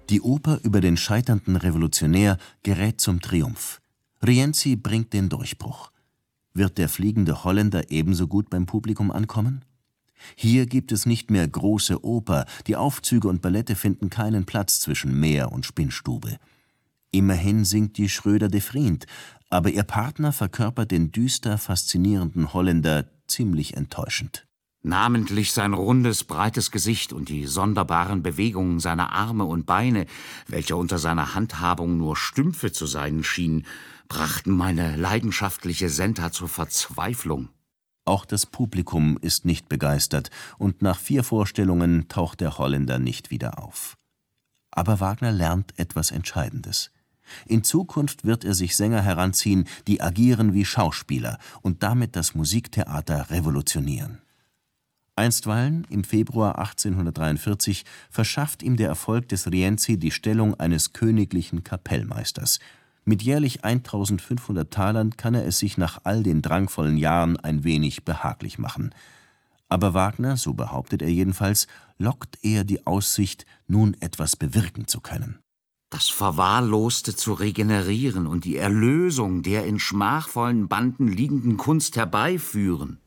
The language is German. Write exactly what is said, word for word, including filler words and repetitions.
Die Oper über den scheiternden Revolutionär gerät zum Triumph. Rienzi bringt den Durchbruch. Wird der Fliegende Holländer ebenso gut beim Publikum ankommen? Hier gibt es nicht mehr große Oper, die Aufzüge und Ballette finden keinen Platz zwischen Meer und Spinnstube. Immerhin singt die Schröder de Vriend, aber ihr Partner verkörpert den düster faszinierenden Holländer ziemlich enttäuschend. Namentlich sein rundes, breites Gesicht und die sonderbaren Bewegungen seiner Arme und Beine, welche unter seiner Handhabung nur Stümpfe zu sein schienen, brachten meine leidenschaftliche Senta zur Verzweiflung. Auch das Publikum ist nicht begeistert, und nach vier Vorstellungen taucht der Holländer nicht wieder auf. Aber Wagner lernt etwas Entscheidendes. In Zukunft wird er sich Sänger heranziehen, die agieren wie Schauspieler und damit das Musiktheater revolutionieren. Einstweilen, im Februar achtzehnhundertdreiundvierzig, verschafft ihm der Erfolg des Rienzi die Stellung eines königlichen Kapellmeisters. Mit jährlich eintausendfünfhundert Talern kann er es sich nach all den drangvollen Jahren ein wenig behaglich machen. Aber Wagner, so behauptet er jedenfalls, lockt eher die Aussicht, nun etwas bewirken zu können. Das Verwahrloste zu regenerieren und die Erlösung der in schmachvollen Banden liegenden Kunst herbeiführen.